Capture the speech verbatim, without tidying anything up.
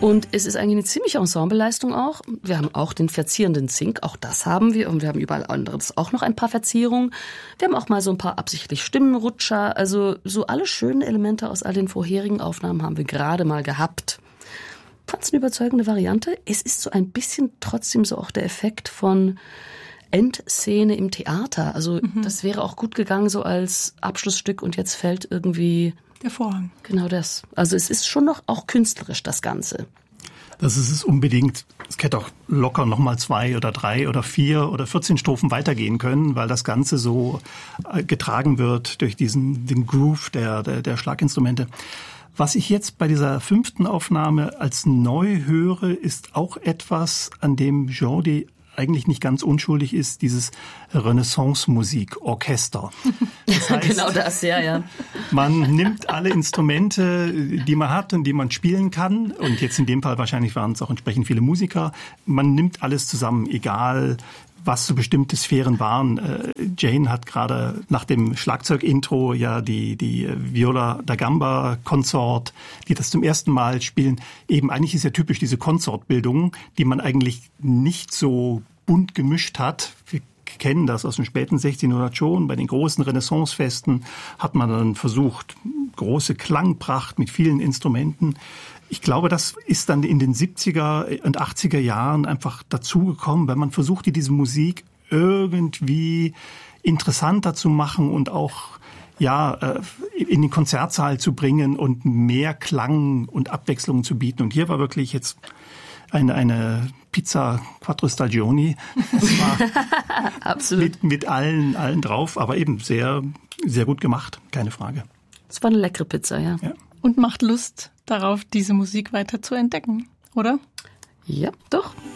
Und es ist eigentlich eine ziemliche Ensembleleistung auch. Wir haben auch den verzierenden Zink, auch das haben wir. Und wir haben überall anderes auch noch ein paar Verzierungen. Wir haben auch mal so ein paar absichtlich Stimmenrutscher. Also so alle schönen Elemente aus all den vorherigen Aufnahmen haben wir gerade mal gehabt. Fand's eine überzeugende Variante. Es ist so ein bisschen trotzdem so auch der Effekt von Endszene im Theater. Also mhm. das wäre auch gut gegangen so als Abschlussstück und jetzt fällt irgendwie der Vorhang. Genau das. Also es ist schon noch auch künstlerisch, das Ganze. Das ist es unbedingt. Es hätte auch locker nochmal zwei oder drei oder vier oder vierzehn Strophen weitergehen können, weil das Ganze so getragen wird durch diesen den Groove der, der, der Schlaginstrumente. Was ich jetzt bei dieser fünften Aufnahme als neu höre, ist auch etwas, an dem Jordi eigentlich nicht ganz unschuldig ist, dieses Renaissance-Musik-Orchester. Das heißt, genau das, ja, ja. Man nimmt alle Instrumente, die man hat und die man spielen kann. Und jetzt in dem Fall wahrscheinlich waren es auch entsprechend viele Musiker. Man nimmt alles zusammen, egal was so bestimmte Sphären waren. Jane hat gerade nach dem Schlagzeug-Intro ja die, die Viola da Gamba Consort, die das zum ersten Mal spielen. Eben eigentlich ist ja typisch diese Konsortbildung, die man eigentlich nicht so bunt gemischt hat. Wir kennen das aus den späten sechzehnhundert schon. Bei den großen Renaissancefesten hat man dann versucht, große Klangpracht mit vielen Instrumenten. Ich glaube, das ist dann in den siebziger und achtziger Jahren einfach dazugekommen, wenn man versuchte, diese Musik irgendwie interessanter zu machen und auch ja in den Konzertsaal zu bringen und mehr Klang und Abwechslung zu bieten. Und hier war wirklich jetzt eine, eine Pizza Quattro Stagioni. Das war absolut mit, mit allen, allen drauf, aber eben sehr, sehr gut gemacht, keine Frage. Es war eine leckere Pizza, ja. ja. Und macht Lust darauf, diese Musik weiter zu entdecken, oder? Ja, doch.